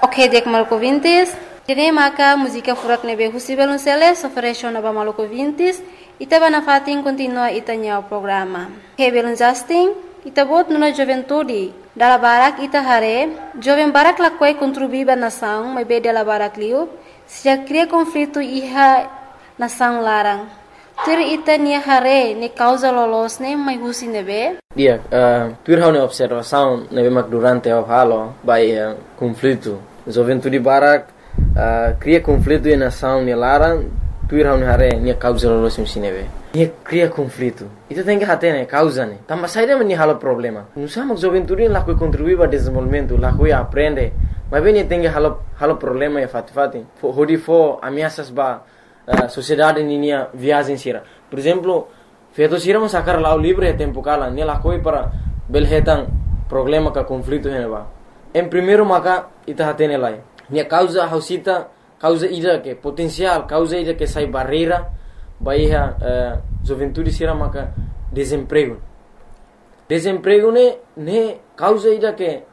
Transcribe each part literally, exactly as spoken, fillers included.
Ok, dek Maluku Vintis. Dene maka música furak nebe Husi Belunceles ofereció naba Maluku Vintis. Ita bana fatin continua itanya o programa. He Belun Justin, ita bot nuna juventude. Dala barak ita hare, jovem barak lakwai contribuiba nação, mas be dala barak liu, se já cria conflito iha nação larang. Tur ita nia hare ne causa lolos ne mai husi nebe. Dia, uh, tur hau ne observação nebe mak durante o halo by uh, conflito. Juventude barak uh, cria conflito e nação ne larang, tur hau ne hare nia causa lolos ne nebe. Nia cria conflito. Ita tem que hate ne causa ne. Tamba saída me ni halo problema. Não sama juventude lá que contribui para desenvolvimento, lá que aprende. Mas bem tem que halo halo problema e fati fati. Hodi fo ameaças ba Uh, sociedade ninia viagem sira. Por exemplo, feito sira um sacar lá o livre é tempo cala, nem lá coi para belhetan problema ka conflito heneba. Em primeiro maka ita hatene lá. Nia causa hausita, causa ida que potencial, causa ida que sai barreira, baia uh, juventude sira maka desemprego. Desemprego ne ne causa ida que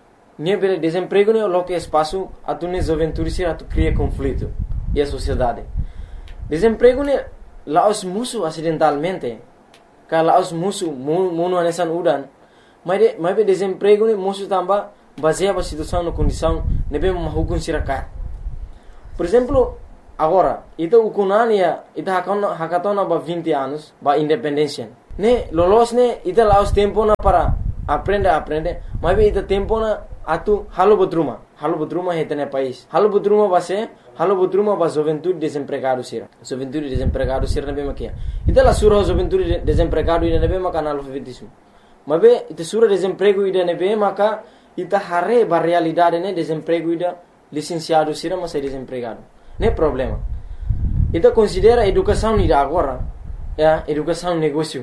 ne bele desemprego ne lo que espaço atune juventude sira tu cria conflito e a sociedade. Desemprego ne laos musuh acidentalmente. Ka laos musuh munu anesan udan. Mas de, mas be desemprego ne musuh tamba baseia ba situação no condição nebe mahukun siraka. Por exemplo, agora, ita ukunania ita hakona hakatona ba vinte anos ba independência. Ne lolos ne ita laos tempo na para aprende aprende, mas be ita tempo na atu halo botruma. Halo botruma hetene país. Halo botruma base Halo botruma ba juventude desempregado sira. Juventude desempregado sira nebe makia. Ita la sura juventude desempregado ida nebe maka analfabetismo. Mabe ita sura desemprego ida nebe maka ita hare ba realidade ne desemprego ida licenciado sira mas é desempregado. Ne problema. Ita considera educação ida agora, ya, educação negócio.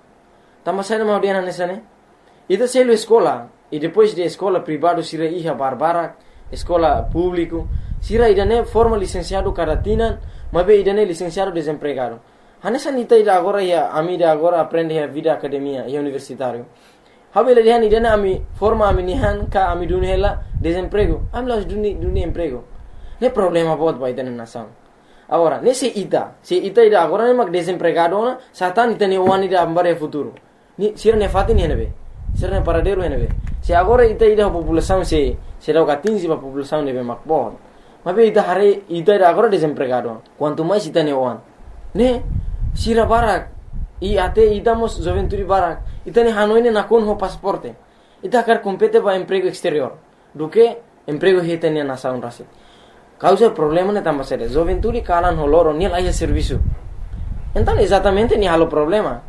Tama sai na audiana nessa ne. Ita selo escola e depois de escola privado sira iha barbara, escola público sira idane forma licenciado caratina, mas be idane licenciado desempregado. Hanessa nita ida agora ya ami ida agora aprende a vida academia e universitário. Habele dihan idane ami forma ami nihan ka ami dunhela desemprego. Ami las duni duni emprego. Ne problema bot ba idane nação. Agora, nesse ita, se ita ida agora ne mak desempregado na, satan ita ne wani ida ambare futuro. Ni sira ne fatin henebe. Sira ne paradero henebe. Se agora ita ida população se se dá quinze ba população nebe mak bot. Mas be ita hare ita ida agora desempregado. Quanto mais ita ne wan. Ne sira barak i ate ita mos juventude barak. Ita ne hanoi ne nakon ho pasaporte. Ita kar compete ba emprego exterior. Do que emprego hita ne nação rasi. Causa problema ne tamba sere. Juventude kalan ho loro ni laia serviço. Então exatamente ni halo problema.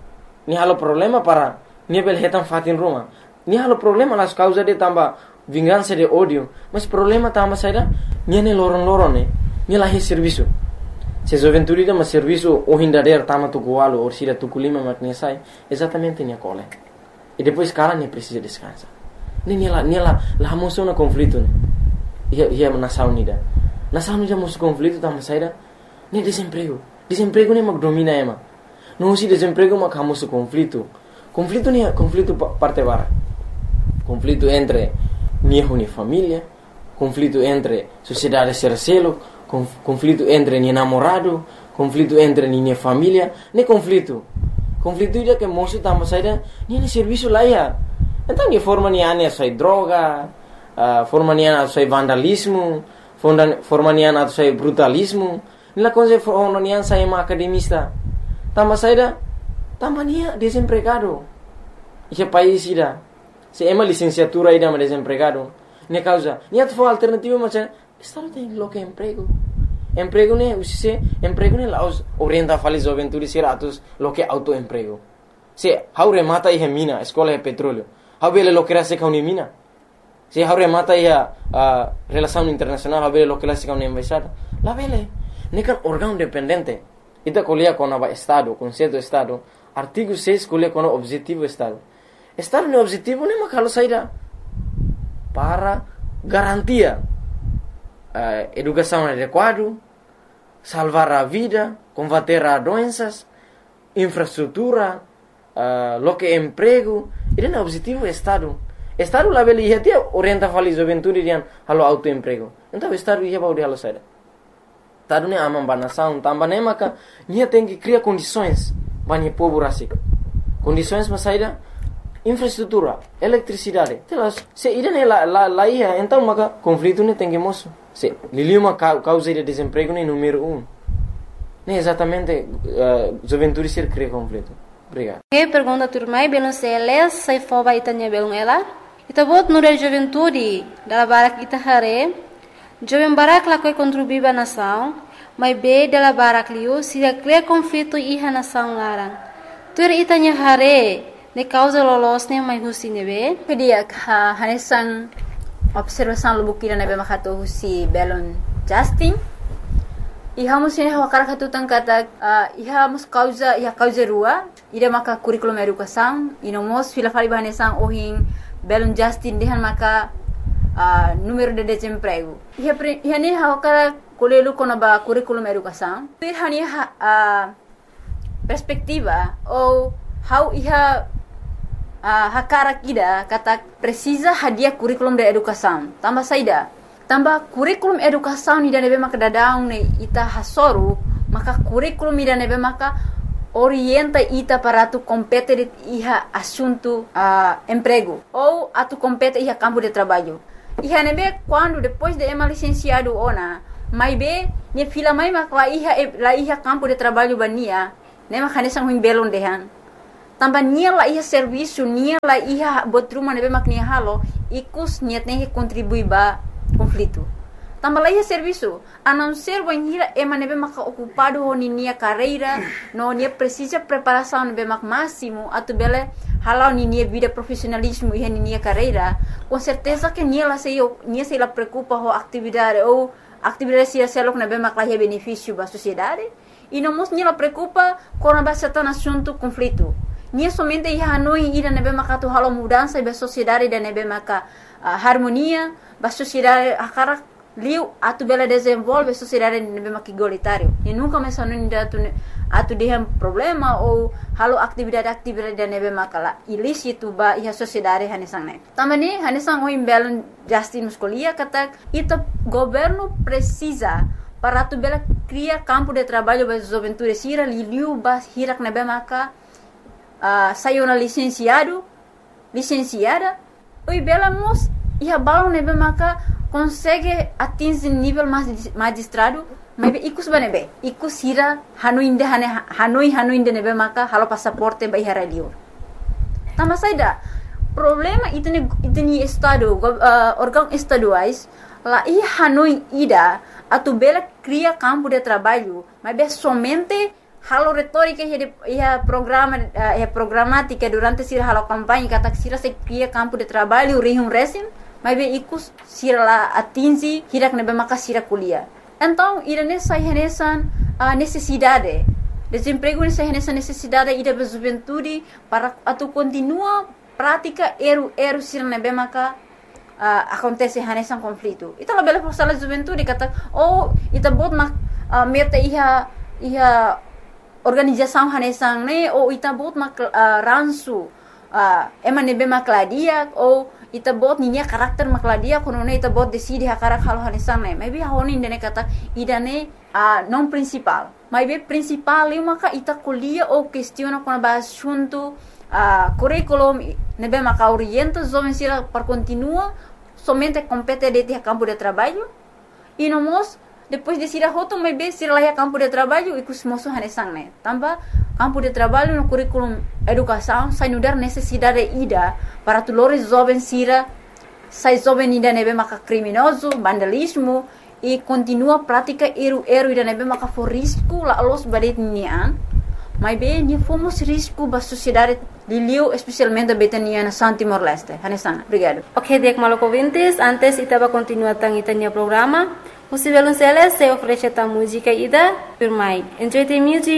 Ni halo problema para ni bel hetan fatin ruma. Ni halo problema las causa de tamba vingança de ódio, mas problema tamba saída niane loron-loron ne, ni lahi serviço. Se juventude dá serviço o hindader tama tukualo ou sira tukulima matnia sai, exatamente nia cole. E depois cara ne precisa descansar. Ne ni la ni la la moção na conflito ne. Ia ia nação unida. Nação unida moção conflito tama saída ne desemprego. Desemprego ne mag domina ema. Não se desemprego mag hamoso conflito. Conflito ne conflito parte bara. Conflito entre niho ni família, conflito entre sociedade sercelo, conf, conflito entre ni namorado, conflito entre ni família, ne conflito. Conflito ida que moço tama saída, ni ne serviço lá ia. Então ni forma ni ane sai droga, uh, forma ni ane sai vandalismo, forma ni ane sai brutalismo, ni la coisa forma ni ane sai ma academista. Tama saída, tama ni desempregado. Ike país ida. Se ema licenciatura ida ma desempregado. Ne causa, ni at for alternativa mas estado tem lo que emprego. Emprego ne usise, emprego ne laos orienta fali juventude siratus lo que autoemprego. Se haure mata e mina, escola e petróleo. Habele lo que era se kauni mina. Se haure mata e a uh, relação internacional, habele lo que la se kauni embaixada. La vele, ne kan órgão dependente. Ita colia com a estado, conceito estado. Artigo seis colia com o objetivo estado. Estado no objetivo ne makalo saída para garantia uh, educação adequada, salvar a vida, combater a doenças, infraestrutura, uh, lo que emprego. Esse é o objetivo do Estado. Estado label ia tia orienta fali juventude dian halo autoemprego. Então estado ia baudi halo saida. Estado ne amam banação, tamba ne maka nia tem que criar condições bani povo rasik. Condições mas saida infraestrutura, eletricidade. Telas se ida ne la la la ia então maka conflito ne tem que moço. Se liliu uma causa de desemprego ne número um. Ne exatamente uh, juventude ser cria conflito. Obrigado. Que pergunta turmai belum seles sai foba itanya belum ela. Ita bot nura juventude dala barak ita hare. Jovem barak la koi contribui ba nação, mas be dala barak liu se cria conflito iha nação larang. Tur itanya hare ne causa lolos ne mai husi nebe. Kedia ha hanesan observação lubukira nebe makato husi belon Justin. Iha mus ini hawakara katutan kata uh, iha mus causa iha causa rua ida maka curriculum educação ino mos fila fali bahanesan ohin belum Justin dehan maka uh, número de desemprego iha pre, iha ni hawakara kolelu kono ba curriculum educação iha ni ha, uh, perspectiva ou how iha uh, hakara kida kata precisa hadiah curriculum de educação tambah saida tambah kurikulum educação ida nebe maka dadang ne ita hasoru maka kurikulum ida nebe maka orienta ita para tu compete iha assunto uh, emprego ou atu compete iha campo de trabalho iha nebe quando depois de ema licenciado ona mai be ne fila mai maka la iha la iha campo de trabalho bania ne maka nesang huing belon dehan tambah nia la iha serviço nia la iha botruma nebe mak nia halo ikus niat ne contribui ba conflito. Tambah lagi serviço, a não ser banhira ema nebe maka ocupado ho ni nia carreira, no nia precisa preparação nebe mak máximo, atu bele halau ni nia vida profissionalismo e ni nia carreira, com certeza que nia la sei nia sei la preocupa ho atividade ou atividade se selok nebe mak lah benefício ba sociedade, e não mos nia la preocupa com ba certain assunto conflito. Nia somente ia hanoi ida nebe maka tu halau mudança ba sociedade da nebe maka uh, harmonia ba sociedade akara liu atu bela desenvolve sociedade nebe mak igualitário e nunca mais anu atu atu dehem problema ou halo atividade atividade da nebe makala ilícito ba ia sociedade hanesang ne tamani hanesang o imbelon Justin Muscolia kata ita governo precisa para atu bela cria campo de trabalho ba juventude sira liu ba hirak nebe maka uh, sayona licenciado licenciada oi bela mos ia balon nebe maka consegue atingir nível magistrado mas ikus ba nebe ikus hira hanuinde hane hanoi hanuinde nebe maka halo pasaporte ba ihara liur tambah saida problema itene itene estado uh, órgão estaduais lá i hanoi ida atu bela cria campo de trabalho mas be somente halo retórica e a programa e a programática durante sira halo campanha kata sira se cria campo de trabalho rihum resim mas be ikus sira la atingi hirak nebe maka sira kuliah. Então ida nessa renesan a necessidade desemprego nessa renesan necessidade ida ba juventude para atu continua prática eru eru sira nebe maka uh, acontece renesan conflito. Ita la bela forsala juventude kata oh ita bot mak uh, meta iha iha organização hanesang ne ou ita bot mak uh, ransu uh, ema nebe makladia ou ita bot ninya karakter makladia kono ne ita bot decide hakarak halo hanesang ne maybe honi ndene kata idane uh, non principal maybe principal eu maka ita kuliah ou questiona kono ba assunto uh, curriculum nebe maka orienta jovem sira para continua somente compete de ter campo de trabalho e no mos depois de sira hoto maybe sira lá campo de trabalho e kus moso hanesang ne tambah campo de trabalho no curriculum educação sai nudar necessidade ida para tulores jovens sira sai jovem ida nebe maka criminoso vandalismo e continua prática eru eru ida nebe maka for risco la los badet nian mas bem ni fomos risco ba sociedade liliu especialmente betania na San Timor Leste hanesang obrigado. Ok, dek maloko vintes antes itaba continua tang itania programa. Musivelun Celes se oferece ta música ida firmai. Enjoy the music.